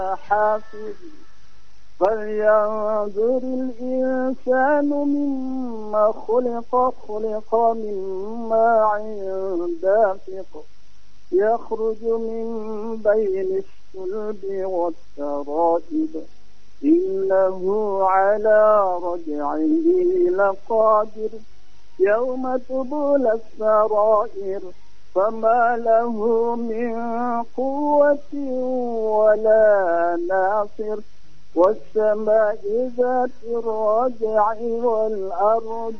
حافظ فلينظر الإنسان مما خلق من ماء دافق يخرج من بين الصلب والترائب إنه على رجعه لقادر يوم تبلى السرائر فما له من قوة ولا ناصر والسماء ذات الرجع والأرض